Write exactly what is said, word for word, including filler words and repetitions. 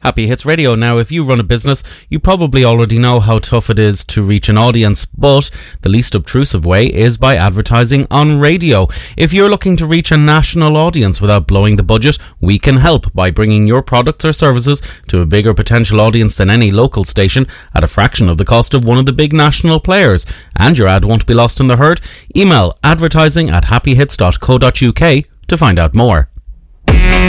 Happy Hits Radio. Now, if you run a business, you probably already know how tough it is to reach an audience, but the least obtrusive way is by advertising on radio. If you're looking to reach a national audience without blowing the budget, we can help by bringing your products or services to a bigger potential audience than any local station at a fraction of the cost of one of the big national players. And your ad won't be lost in the herd. Email advertising at happy hits dot co dot uk to find out more.